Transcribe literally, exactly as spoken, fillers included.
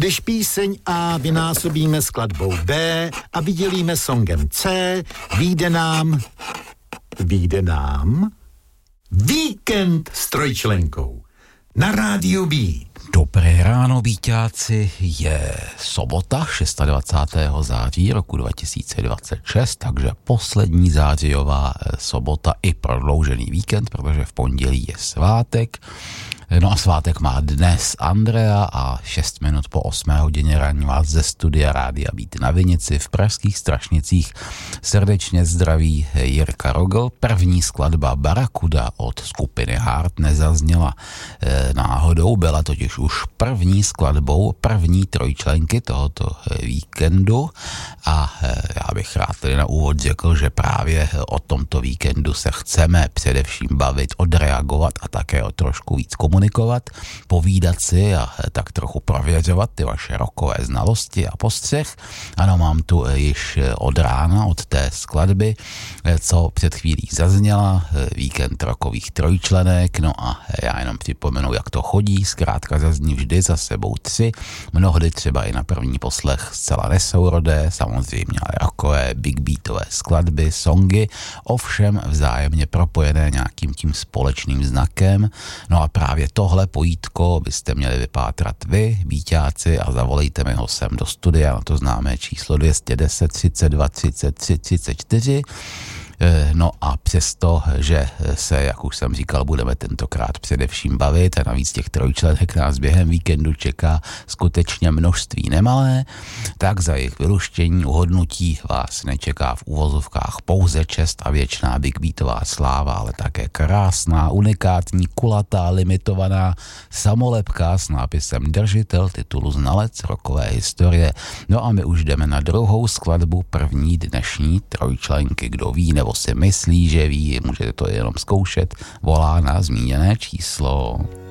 Když píseň A vynásobíme skladbou B a vydělíme songem C, vyjde nám... Vyjde nám... Víkend s trojčlenkou na rádiu Beat. Dobré ráno, Bíťáci, je sobota dvacátého šestého září roku dva tisíce dvacet šest, takže poslední zářijová sobota i prodloužený víkend, protože v pondělí je svátek. No a svátek má dnes Andrea a šest minut po osmé hodině ráno vás ze studia Rádia Beat na Vinici v pražských Strašnicích srdečně zdraví Jirka Rogl. První skladba Barakuda od skupiny Hard nezazněla e, náhodou, byla totiž už první skladbou první trojčlenky tohoto víkendu a e, já bych rád tedy na úvod řekl, že právě o tomto víkendu se chceme především bavit, odreagovat a také o trošku víc komunikovat. komunikovat, povídat si a tak trochu prověřovat ty vaše rockové znalosti a postřeh. Ano, mám tu již od rána, od té skladby, co před chvílí zazněla, víkend rockových trojčlenek, no a já jenom připomenu, jak to chodí, zkrátka zazní vždy za sebou tři, mnohdy třeba i na první poslech zcela nesourodé, samozřejmě ale rockové, big beatové skladby, songy, ovšem vzájemně propojené nějakým tím společným znakem, no a právě tohle pojítko byste měli vypátrat vy, Bíťáci, a zavolejte mi ho sem do studia na to známé číslo dvě stě deset třicet dva třicet tři třicet čtyři. No a přesto, že se, jak už jsem říkal, budeme tentokrát především bavit a navíc těch trojčlenek nás během víkendu čeká skutečně množství nemalé, tak za jejich vyluštění, uhodnutí vás nečeká v uvozovkách pouze čest a věčná big beatová sláva, ale také krásná, unikátní, kulatá, limitovaná samolepka s nápisem držitel titulu znalec rockové historie. No a my už jdeme na druhou skladbu první dnešní trojčlenky. Kdo ví, nebo si myslí, že ví, můžete to jenom zkoušet, volá na zmíněné číslo.